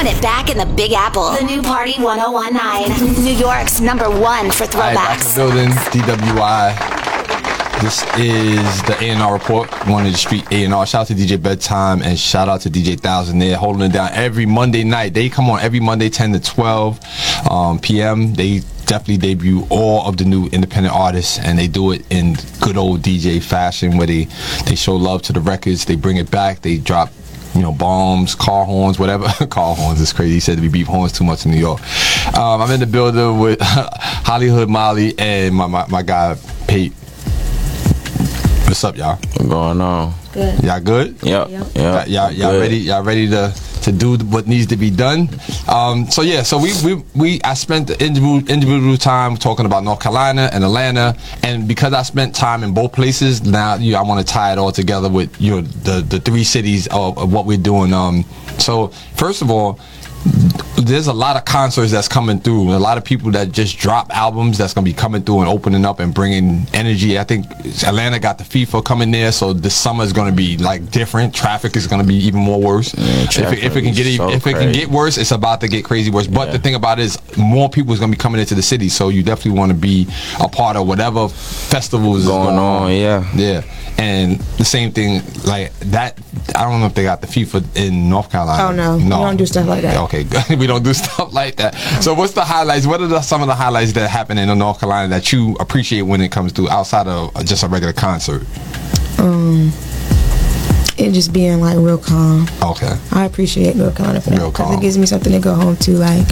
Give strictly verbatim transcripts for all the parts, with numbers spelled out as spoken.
Throwing it back in the Big Apple. The new Party one oh one nine. New York's number one for throwbacks. All right, back in the building, D W I. This is the A and R report, one of the street A and R. Shout out to D J Bedtime and shout out to D J Thousand. They're holding it down every Monday night. They come on every Monday, ten to twelve um, p m. They definitely debut all of the new independent artists, and they do it in good old D J fashion, where they they show love to the records. They bring it back. They drop, you know, bombs, car horns, whatever. Car horns is crazy. He said we beep horns too much in New York. Um, I'm in the building with Hollywood Molly and my, my, my guy, Pete. What's up, y'all? What's going on? Good. Y'all good? Yep. Yep. Yep. Y'all, y'all ready? Y'all ready to to do what needs to be done? Um, so yeah, so we we we I spent the individual individual time talking about North Carolina and Atlanta, and because I spent time in both places, now you know, I want to tie it all together with you know the the three cities of, of what we're doing. Um, so first of all, there's a lot of concerts that's coming through. A lot of people that just drop albums that's going to be coming through and opening up and bringing energy. I think Atlanta got the FIFA coming there, so this summer is going to be like different. Traffic is going to be even more worse. Yeah, if, it, if it can get so if it can get worse, it's about to get crazy worse. But yeah. the thing about it is, more people is going to be coming into the city, so you definitely want to be a part of whatever festivals going, is going on. on. Yeah, yeah. And the same thing like that. I don't know if they got the FIFA in North Carolina. Oh no, no, we don't do stuff like that. Okay, good. We don't do stuff like that. So what's the highlights? What are the, some of the highlights that happen in North Carolina that you appreciate when it comes to outside of just a regular concert? Um, it just being like real calm. Okay. I appreciate North Carolina for that Real because calm. it gives me something to go home to. Like,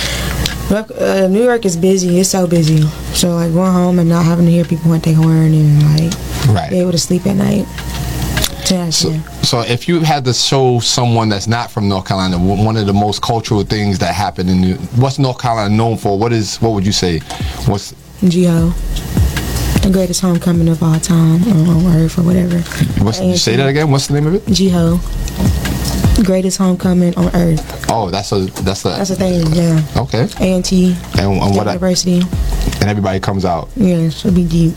North, uh, New York is busy. It's so busy. So like going home and not having to hear people hunt their horn and like Right. be able to sleep at night. Yeah, So, yeah. so if you had to show someone that's not from North Carolina w- one of the most cultural things that happen in New, what's North Carolina known for? What is what would you say? What's G-Ho. The greatest homecoming of all time on Earth or whatever. what's you say that again? What's the name of it? G-Ho. Greatest homecoming on Earth. Oh, that's a that's a That's the thing, yeah. okay. A and T And, and what? I, University. and everybody comes out. Yeah, it should be deep.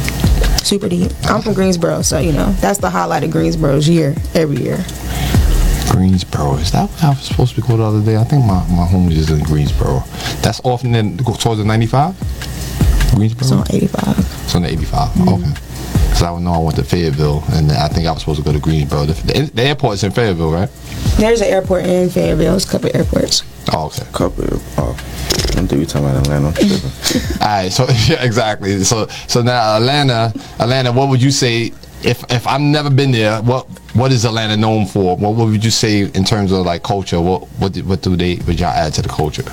Super deep. I'm from Greensboro, so you know that's the highlight of Greensboro's year every year. Greensboro, is that what I was supposed to go the other day? I think my my home is in Greensboro. That's often then go towards the ninety-five. Greensboro. It's on eighty-five. It's on the eighty-five. Mm-hmm. Okay. So I know I went to Fayetteville, and I think I was supposed to go to Greensboro. The, the, the airport is in Fayetteville, right? There's an airport in Fayetteville. There's a couple airports. Oh, okay. couple. Oh, I think we talking about Atlanta. All right. So yeah, exactly. So so now Atlanta, Atlanta. What would you say if if I've never been there? What what is Atlanta known for? What, what would you say in terms of like culture? What what do- what do they would y'all add to the culture?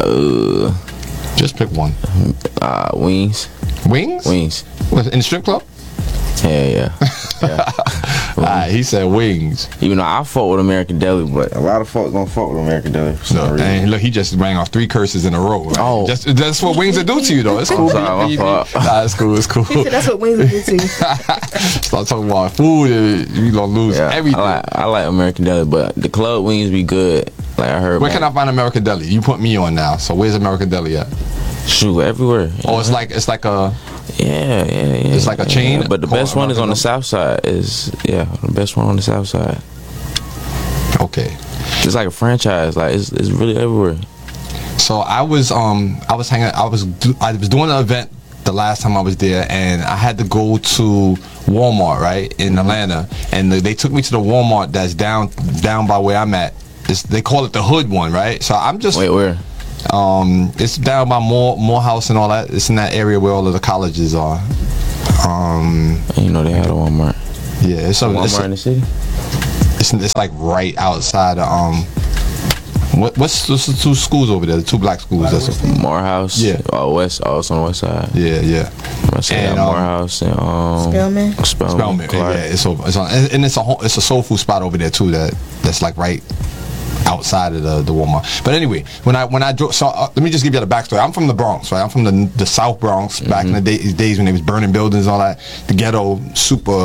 uh, Just pick one. uh, wings, Wings. wings. What, in the strip club? Yeah, yeah. yeah. All right, he said wings. Even though I fought with American Deli, but a lot of folks don't fuck with American Deli for some No, reason. and look, he just rang off three curses in a row. Right? Oh. Just, that's what wings will do to you, though. It's cool. sorry, Beep, my beep, fault. beep. Nah, it's cool. It's cool. That's what wings do too. Start talking about food, and you gonna lose Yeah, everything. I like I like American Deli, but the club wings be good. Like I heard. Where about- can I find American Deli? You put me on now. So where's American Deli at? Shoot, everywhere. Oh, it's like it's like a Yeah, yeah, yeah. It's like a chain yeah, but the called best one is on the American south side. Is yeah, the best one on the south side. okay. It's like a franchise. Like it's it's really everywhere. So I was um I was hanging I was do, I was doing an event the last time I was there, and I had to go to Walmart, right, in Atlanta, and they, they took me to the Walmart that's down down by where I'm at. It's, they call it the hood one, right? So I'm just Wait, where? um it's down by Moore Morehouse and all that. It's in that area where all of the colleges are. Um You know they had a Walmart. yeah, it's a, Walmart it's, in the city. it's it's like right outside of um what what's, what's the two schools over there? The two black schools. That's Morehouse. Yeah. Oh, west. Oh, it's on the west side. yeah, yeah. I say And, and, um, Morehouse and um. Spelman? Spelman. Spelman, Clark. yeah, it's over. It's on, and and it's a whole, it's a soul food spot over there too. That that's like right outside of the, the Walmart. But anyway, when I when I drove, so uh, let me just give you the backstory. I'm from the Bronx, right? I'm from the the South Bronx back in the day, days when they was burning buildings, and all that. The ghetto, super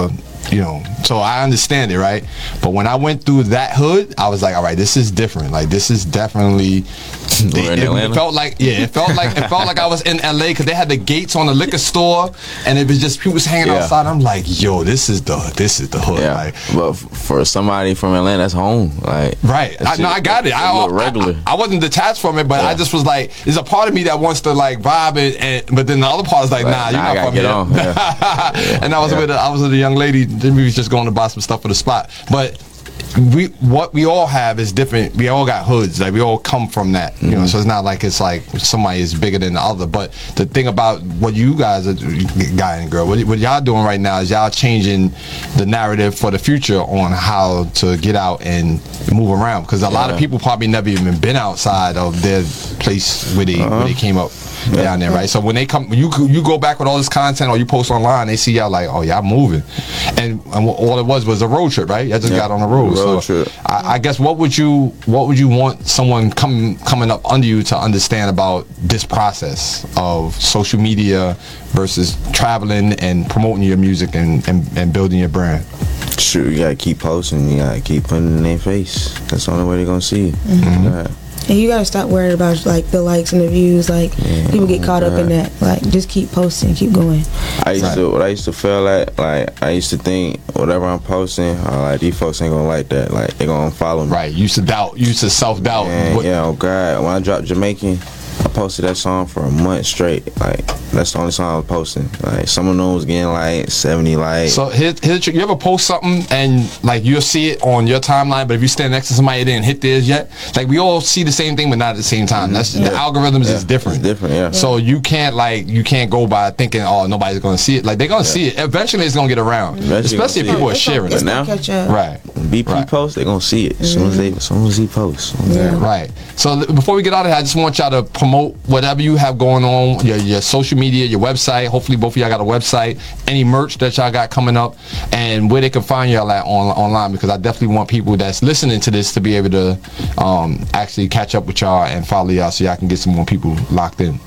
you know, so I understand it, right? But when I went through that hood, I was like, all right, this is different. Like, this is definitely. We're in it, Atlanta? it felt like, yeah, it felt like it felt like I was in L A because they had the gates on the liquor store, and it was just people was hanging Yeah. outside. I'm like, yo, this is the this is the hood. Yeah, Like, but f- for somebody from Atlanta, that's home. Like, right. I, that no, shit I got it. I, look regular. I, I wasn't detached from it, but Yeah. I just was like, there's a part of me that wants to like vibe it, and but then the other part is like, Like, nah, you're nah, I not gotta from get here. on, yeah. And I was Yeah. with a, I was with a young lady. We was just going to buy some stuff for the spot, but. We what we all have is different. We all got hoods. Like we all come from that, you Mm-hmm. know. So it's not like it's like somebody is bigger than the other. But the thing about what you guys are, guy and girl, what, what y'all doing right now is y'all changing the narrative for the future on how to get out and move around. Because a lot of Yeah. people probably never even been outside of their place where they Uh-huh. where they came up down there, right? So when they come, you you go back with all this content or you post online, they see y'all like, oh, y'all moving, and, and all it was was a road trip, right? Y'all just Yeah. got on the road. Road so trip. I, I guess what would you what would you want someone coming coming up under you to understand about this process of social media versus traveling and promoting your music and, and, and building your brand? Shoot, you gotta keep posting. You gotta keep putting it in their face. That's the only way they're gonna see you. Yeah. And you gotta stop worrying about like the likes and the views. Like Yeah, people get caught up in right. that. Like just keep posting, keep going. I used to, what I used to feel like, like I used to think whatever I'm posting, uh, like these folks ain't gonna like that. Like they gonna follow me. Right. You used to doubt. You used to self doubt. And, yeah, oh God, when I dropped Jamaican, I posted that song for a month straight. Like that's the only song I was posting. Like some of them was getting like seventy likes. So here's, here's the trick. You ever post something and like you'll see it on your timeline, but if you stand next to somebody that didn't hit theirs yet, like we all see the same thing, but not at the same time. That's the algorithms Yeah, is different. it's different, yeah. So you can't like you can't go by thinking, oh, nobody's gonna see it. Like they're gonna see it. Eventually, it's gonna get around. Eventually Especially if gonna see people it. are sharing It's it. gonna now- catch up. Right. B P Right. post, they gonna see it as soon as they, as soon as he posts. Yeah. Right. So th- before we get out of here, I just want y'all to promote whatever you have going on, your, your social media, your website. Hopefully both of y'all got a website, any merch that y'all got coming up, and where they can find y'all at on, online, because I definitely want people that's listening to this to be able to um, actually catch up with y'all and follow y'all so y'all can get some more people locked in.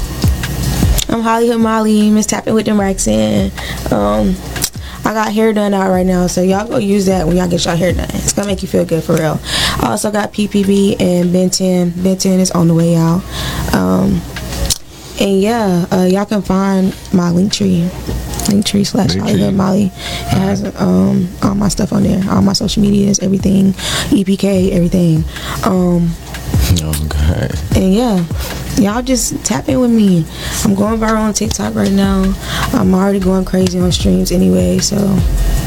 I'm Hollywood Molly, Miss Tapping with them racks in. Um, I got hair done out right now, so y'all go use that when y'all get your hair done. It's gonna make you feel good for real. I also got P P B and Ben ten. Ben ten is on the way out. Um, and yeah, uh, y'all can find my link tree. Link tree slash Linktree. Hollywood Molly. It has um, all my stuff on there, all my social medias, everything, E P K, everything. Um, Oh God. and yeah, y'all just tap in with me. I'm going viral on TikTok right now. I'm already going crazy on streams anyway, so All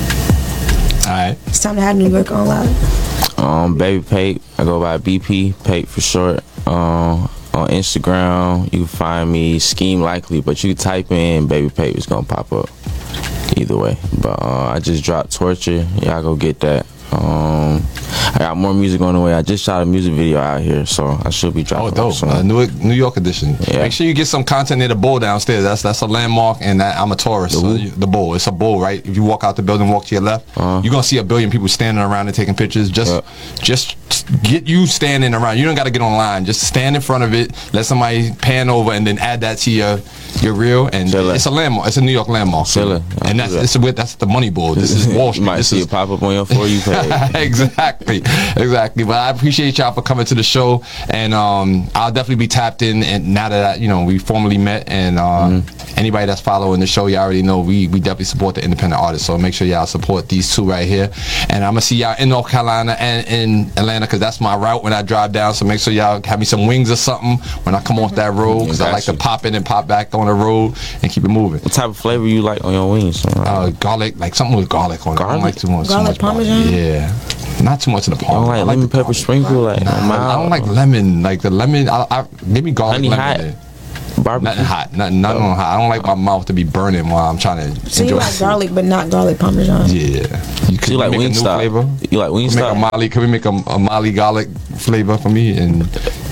right. it's time to have New York on live. Um, Baby Pape, I go by B P Pape for short. Um, on Instagram, you can find me Scheme Likely, but you type in Baby Pape, it's gonna pop up. Either way, but uh, I just dropped Torture. Y'all go get that. Um, I got more music on the way. I just shot a music video out here, so I should be dropping. Oh, dope! soon. Uh, New New York edition. Yeah. Make sure you get some content near the bull downstairs. That's that's a landmark, and that, I'm a tourist. So you- the bull, it's a bull, right? If you walk out the building, walk to your left, Uh-huh. you're gonna see a billion people standing around and taking pictures. Just Yeah. just get you standing around. You don't got to get online. Just stand in front of it. Let somebody pan over, and then add that to your your reel. And Chilla. it's a landmark. It's a New York landmark. Chilla. I'll And do that's that. it's a, that's the money bull. This is Wall You Street. might This see is it pop up on your For You page. exactly, exactly. But I appreciate y'all for coming to the show, and um, I'll definitely be tapped in. And now that I, you know we formally met, and uh, Mm-hmm. anybody that's following the show, you already know we we definitely support the independent artists. So make sure y'all support these two right here. And I'm gonna see y'all in North Carolina and in Atlanta, because that's my route when I drive down. So make sure y'all have me some wings or something when I come off that road, because I Got like to you. pop in and pop back on the road and keep it moving. What type of flavor you like on your wings? Uh, garlic, like something with garlic on it. I don't Garlic? like too much. too Garlic much garlic. Parmesan? Yeah, not too much of the I parmesan. don't like I lemon the pepper garlic. sprinkle. Like Nah, mild. I don't like lemon. Like the lemon, I, I give me garlic Honey lemon. hot? there. barbecue. Nothing hot. Nothing, nothing on hot. I don't like my mouth to be burning while I'm trying to So you enjoy like food. garlic, but not garlic parmesan. Yeah. You, could You like make a new Wingstop? flavor? You like Can we make a Wingstop? Molly? Can we make a, a Molly garlic flavor for me? And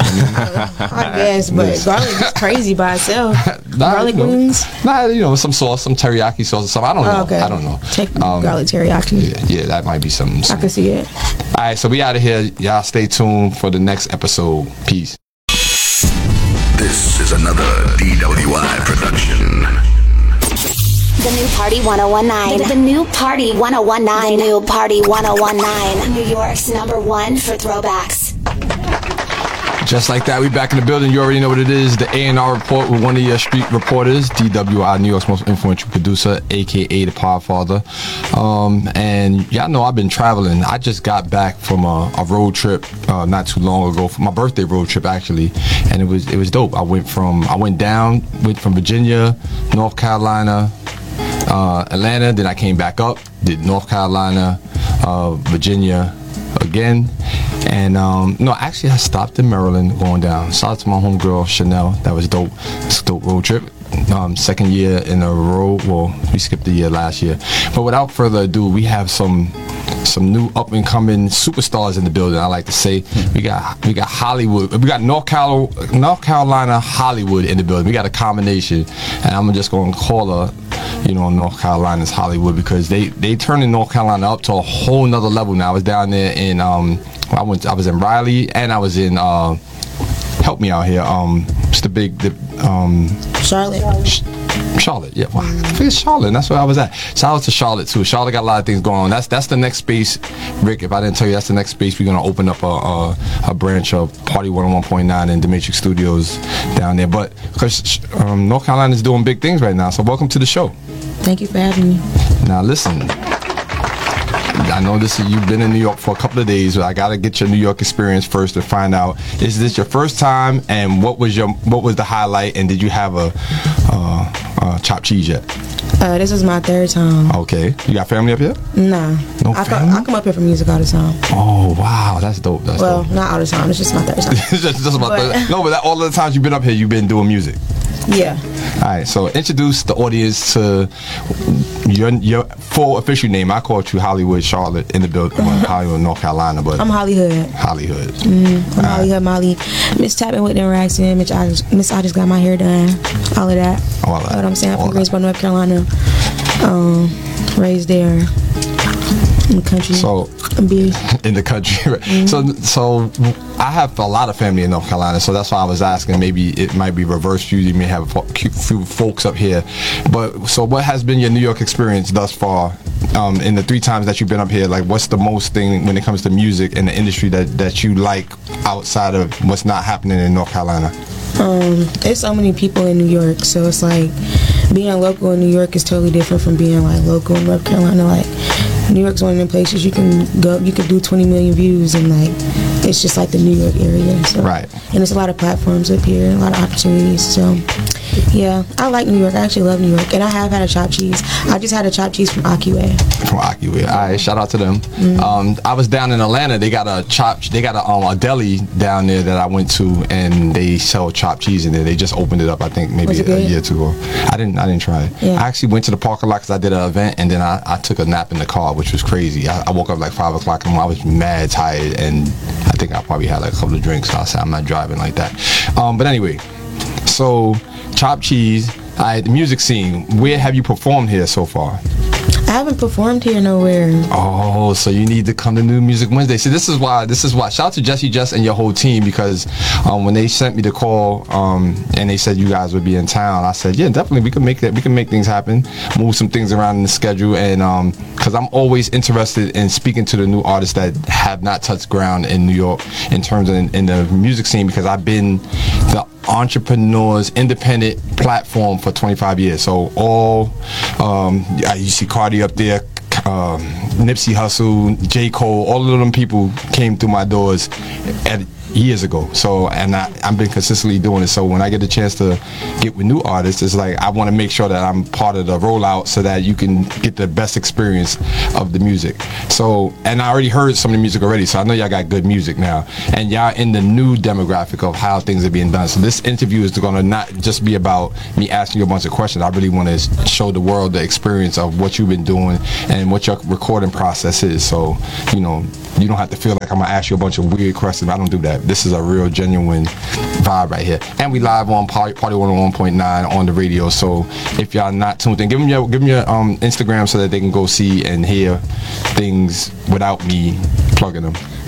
I guess, but Yes. garlic is crazy by itself. Nah, garlic you know, wings. Nah, you know, some sauce, some teriyaki sauce or something. I don't know. Oh, okay. I don't know. Take Um, garlic teriyaki. Yeah, yeah, that might be something. I some- can see it. All right, so we out of here. Y'all stay tuned for the next episode. Peace. This is another D W I production. The new Party one oh one nine. The new Party one oh one nine. The new Party one oh one nine. New York's number one for throwbacks. Just like that, we back in the building. You already know what it is. The A and R Report with one of your street reporters, D W I, New York's most influential producer, a k a the Podfather. Um, and y'all know I've been traveling. I just got back from a, a road trip uh, not too long ago, for my birthday road trip actually, and it was it was dope. I went from I went down, went from Virginia, North Carolina, uh, Atlanta. Then I came back up, did North Carolina, uh, Virginia again. And um, no, actually I stopped in Maryland going down. Shout out to my homegirl Chanel. That was dope. It's a dope road trip. Um, second year in a row. Well, we skipped the year last year. But without further ado, we have some some new up and coming superstars in the building. I like to say we got we got Hollywood. We got North Carolina, North Carolina Hollywood in the building. We got a combination, and I'm just going to call her, you know, North Carolina's Hollywood, because they they turning North Carolina up to a whole nother level now. I was down there in um I went I was in Raleigh, and I was in uh help me out here um it's the big the um Charlotte. Sh- Charlotte, yeah. Wow. I think it's Charlotte. That's where I was at. Shout out to Charlotte too. Charlotte got a lot of things going on. That's that's the next space, Rick. If I didn't tell you, that's the next space. We're gonna open up a a, a branch of Party one oh one point nine in Demetric Studios down there. But because um, North Carolina is doing big things right now, so welcome to the show. Thank you for having me. Now listen, I know this. You've been in New York for a couple of days, but I gotta get your New York experience first to find out, is this your first time, and what was your what was the highlight, and did you have a uh, uh, chopped cheese yet? Uh, this is my third time. Okay, you got family up here? Nah. No I, family? come, I come up here for music all the time. Oh wow, that's dope. That's Well, dope. not all the time. It's just my third time. It's just, just about But- the, no, but that, all of the times you've been up here, you've been doing music. Yeah. All right, so introduce the audience to your your full official name. I called you Hollywood Charlotte in the building, well, Hollywood, North Carolina, but I'm Hollywood. Hollywood. I'm Hollywood Molly. Miss Tapping with them racks in. Miss I just, Miss I just got my hair done. All of that. All that. You know what I'm saying? I'm All from that. Greensboro, North Carolina. Um, raised there. In the country. So Big. in the country. Mm-hmm. So so I have a lot of family in North Carolina, so that's why I was asking. Maybe it might be reversed. You may have a few folks up here, but so what has been your New York experience thus far? Um, in the three times that you've been up here, like what's the most thing when it comes to music and the industry that that you like outside of what's not happening in North Carolina? Um, there's so many people in New York, so it's like being local in New York is totally different from being like local in North Carolina. Like New York's one of them places you can go, you can do twenty million views, and like it's just like the New York area. So. Right. And there's a lot of platforms up here, a lot of opportunities. So yeah, I like New York. I actually love New York, and I have had a chopped cheese. I just had a chopped cheese from Akiway. From Akiway. All right, shout out to them. Mm-hmm. Um, I was down in Atlanta. They got a chop. They got a, um, a deli down there that I went to, and they sell chopped cheese in there. They just opened it up. I think maybe Was it a, a good? year or two ago. I didn't. I didn't try it. Yeah. I actually went to the parking lot because I did an event, and then I, I took a nap in the car, which was crazy. I, I woke up like five o'clock, and I was mad tired, and I think I probably had like a couple of drinks. So I said I'm not driving like that. Um, but anyway, so chopped cheese. All right, the music scene. Where have you performed here so far? I haven't performed here nowhere. Oh, so you need to come to New Music Wednesday. See, this is why. This is why. Shout out to Jesse Just and your whole team, because um, when they sent me the call um, and they said you guys would be in town, I said, yeah, definitely we can make that. We can make things happen. Move some things around in the schedule, and because um, I'm always interested in speaking to the new artists that have not touched ground in New York in terms of in, in the music scene, because I've been the entrepreneurs independent platform for twenty-five years. So all um, you see Cardi up there, um, Nipsey Hussle, J. Cole, all of them people came through my doors at years ago. So, and I, I've been consistently doing it. So when I get the chance to get with new artists, it's like I want to make sure that I'm part of the rollout so that you can get the best experience of the music. So, and I already heard some of the music already, so I know y'all got good music now. And y'all in the new demographic of how things are being done. So this interview is going to not just be about me asking you a bunch of questions. I really want to show the world the experience of what you've been doing and what your recording process is. So, you know, you don't have to feel like I'm gonna ask you a bunch of weird questions. I don't do that. This is a real genuine vibe right here. And we live on Party, Party one oh one point nine on the radio. So if y'all not tuned in, give them your give them your um, Instagram so that they can go see and hear things without me plugging them.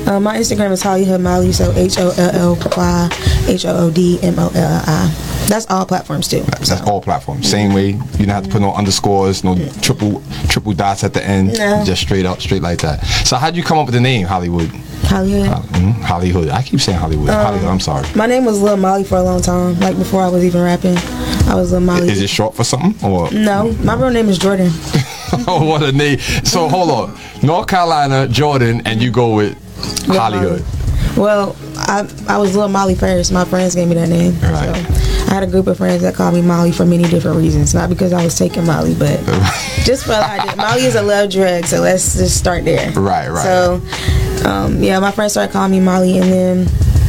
Uh, my Instagram is Hollywood Molly, so H O L L Y H O O D M O L L I. That's all platforms too. That's so. all platforms. Same way. You don't have to put no underscores, no triple triple dots at the end. No. Just straight up, straight like that. So how'd you come up with the name Hollywood? Hollywood. Uh, mm-hmm. Hollywood. I keep saying Hollywood. Um, Hollywood. I'm sorry. My name was Lil Molly for a long time. Like before I was even rapping, I was Lil Molly. Is it short for something or? No, my real name is Jordan. Oh, what a name! So hold on, North Carolina, Jordan, and you go with Hollywood. Well, I I was Lil Molly first. My friends gave me that name. Right. So I had a group of friends that called me Molly for many different reasons. Not because I was taking Molly, but just for like Molly is a love drug. So let's just start there. Right, right. So um, yeah, my friends started calling me Molly, and then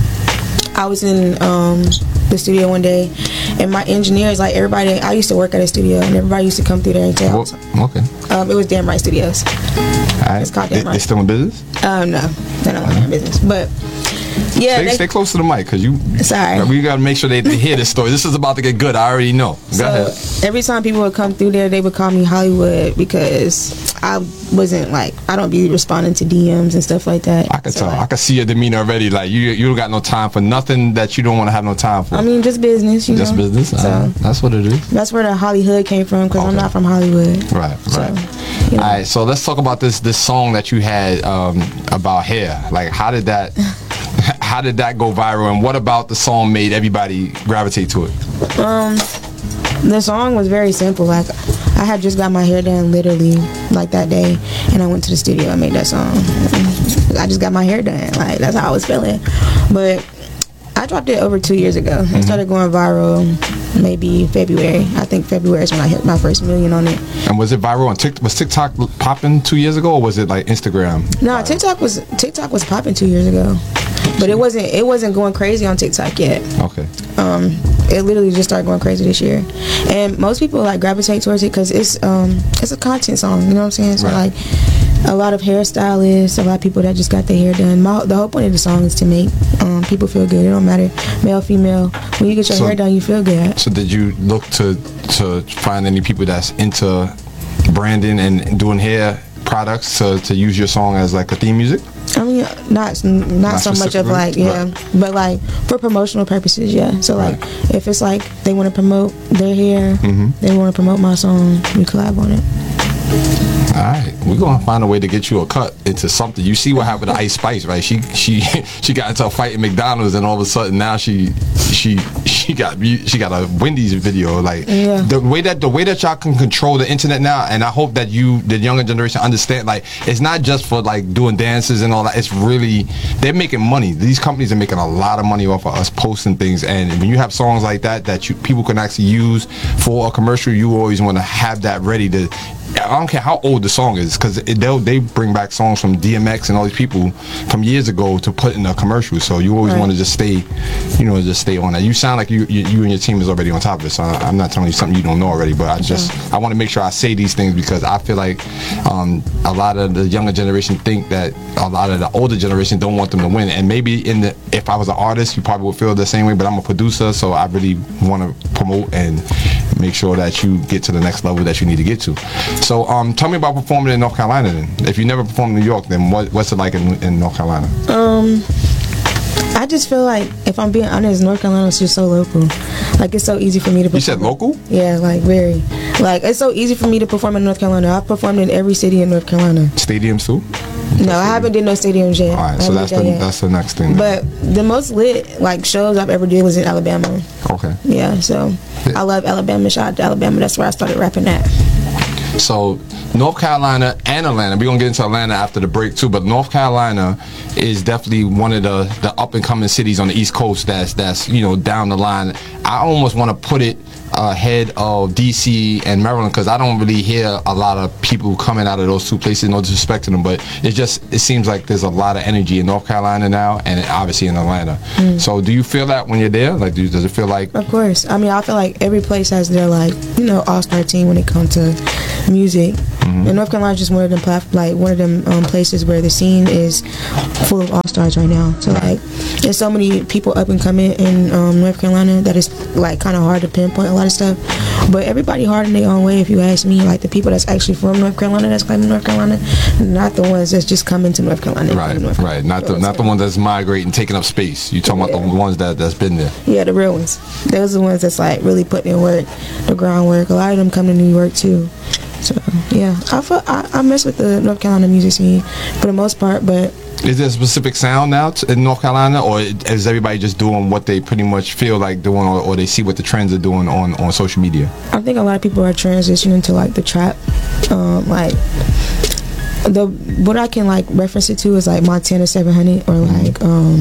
I was in um, the studio one day, and my engineers, like everybody, I used to work at a studio, and everybody used to come through there and tell. Well, okay. Um, it was Damn Right Studios. All right. It's called They, Damn Right. they still in business? Um, no, they're not in business, but yeah. Stay, they, stay close to the mic, cause you. Sorry. We gotta make sure they, they hear this story. This is about to get good. I already know. Go so ahead. every time people would come through there, they would call me Hollywood because I wasn't like I don't be responding to D Ms and stuff like that. I can So, tell. like, I can see your demeanor already. Like you, you don't got no time for nothing that you don't want to have no time for. I mean, just business, you Just know. business. So Uh, that's what it is. that's where the Hollywood came from because I'm Okay. not from Hollywood. Right. So, Right. you know. All right. So let's talk about this this song that you had um, about hair. Like, how did that? How did that go viral? And what about the song made everybody gravitate to it? Um, the song was very simple. Like, I had just got my hair done literally like that day, and I went to the studio and made that song. I just got my hair done. Like, that's how I was feeling. But I dropped it over two years ago. Mm-hmm. It started going viral maybe February. I think February is when I hit my first million on it. And was it viral on TikTok? Was TikTok popping two years ago, or was it like Instagram? No, viral? TikTok was TikTok was popping two years ago, but it wasn't it wasn't going crazy on TikTok yet. Okay. Um, it literally just started going crazy this year, and most people like gravitate towards it because it's um it's a content song. You know what I'm saying? So Right. like a lot of hairstylists, a lot of people that just got their hair done. My, the whole point of the song is to make um, people feel good. It don't matter male, female. When you get your So- hair done, you feel good. So did you look to to find any people that's into branding and doing hair products to, to use your song as like a theme music? I mean, not not, Not so much of specifically? like yeah, Right. but like for promotional purposes, yeah. So like Right. if it's like they want to promote their hair, Mm-hmm. they want to promote my song, we collab on it. All right, we're gonna find a way to get you a cut into something. You see what happened to Ice Spice, right? She she she got into a fight at McDonald's, and all of a sudden now she she she got she got a Wendy's video. Like Yeah. the way that the way that y'all can control the internet now, and I hope that you the younger generation understand. Like it's not just for like doing dances and all that. It's really they're making money. These companies are making a lot of money off of us posting things, and when you have songs like that that you people can actually use for a commercial, you always want to have that ready to. I don't care how old the song is, because they they bring back songs from D M X and all these people from years ago to put in a commercial. So you always Right. want to just stay, you know, just stay on that. You sound like you, you you and your team is already on top of it. So I, I'm not telling you something you don't know already, but I just I want to make sure I say these things because I feel like um, a lot of the younger generation think that a lot of the older generation don't want them to win. And maybe in the if I was an artist, you probably would feel the same way. But I'm a producer, so I really want to promote and make sure that you get to the next level that you need to get to. So um, tell me about performing in North Carolina then. If you never performed in New York, then what, what's it like in, in North Carolina? Um, I just feel like if I'm being honest, North Carolina is just so local. Like it's so easy for me to perform. You said local? Yeah, like very. Like it's so easy for me to perform in North Carolina. I've performed in every city in North Carolina. Stadiums too? No, I haven't did no stadiums yet. All right, I so haven't that's did the that yet. that's the next thing. But the most lit like shows I've ever did was in Alabama. Okay. Yeah, so I love Alabama. Shout out to Alabama. That's where I started rapping at. So North Carolina and Atlanta, we're gonna get into Atlanta after the break too, but North Carolina is definitely one of the, the up and coming cities on the East Coast that's that's you know down the line. I almost want to put it ahead of D C and Maryland because I don't really hear a lot of people coming out of those two places. No disrespect to them, but it just it seems like there's a lot of energy in North Carolina now, and obviously in Atlanta. Mm. So do you feel that when you're there? Like, do, does it feel like? Of course. I mean, I feel like every place has their like you know all star team when it comes to music. Mm-hmm. And North Carolina is just one of them plat- like one of them um, places where the scene is full of all stars right now. So like, there's so many people up and coming in um, North Carolina that it's like kind of hard to pinpoint a lot of stuff. But everybody hard in their own way, if you ask me. Like the people that's actually from North Carolina, that's claiming North Carolina, not the ones that's just coming to North Carolina. Right, North Carolina. right. Not the not the ones that's migrating, taking up space. You talking yeah. about the ones that that's been there. Yeah, the real ones. Those are the ones that's like really putting in work, the groundwork. A lot of them come to New York too. So yeah, I feel, I, I mess with the North Carolina music scene for the most part, but. Is there a specific sound now t- in North Carolina, or is everybody just doing what they pretty much feel like doing, or, or they see what the trends are doing on, on social media? I think a lot of people are transitioning to like the trap, um, like the what I can like reference it to is like Montana seven hundred or like um,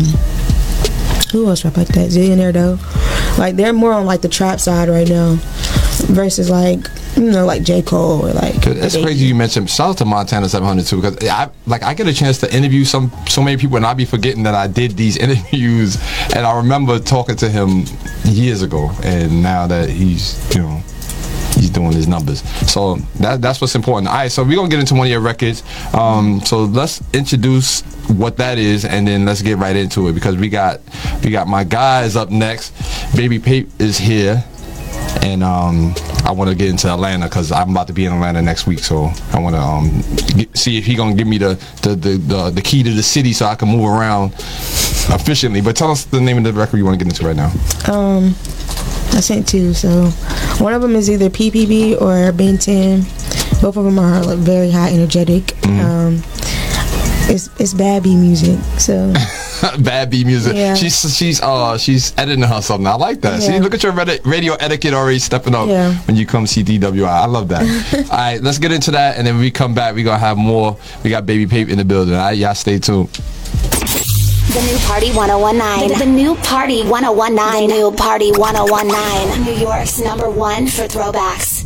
who else rap like that? Zillionaire though, like they're more on like the trap side right now versus like. You know, like J. Cole or like. It's crazy you mentioned. Shout out to Montana seven hundred too, because I like I get a chance to interview some so many people, and I be forgetting that I did these interviews, and I remember talking to him years ago, and now that he's you know he's doing his numbers, so that that's what's important. All right, so we're gonna get into one of your records. Um, so let's introduce what that is, and then let's get right into it because we got we got my guys up next. Baby Pape is here. And um, I want to get into Atlanta because I'm about to be in Atlanta next week, so I want to um, get, see if he gonna give me the the, the the the key to the city so I can move around efficiently. But tell us the name of the record you want to get into right now. Um, I sent two, so one of them is either P P B or Ben ten. Both of them are like, very high energetic. Mm-hmm. Um, it's it's bad B music, so. Bad B music. Yeah. She's she's uh she's editing her something. I like that. Yeah. See, look at your radio etiquette already stepping up yeah. when you come see D W I. I love that. All right, let's get into that, and then when we come back, we gonna have more. We got Baby Pape in the building. All right, y'all stay tuned. The new Party one oh one nine. The, the new Party one oh one nine. The new Party one oh one nine. New York's number one for throwbacks.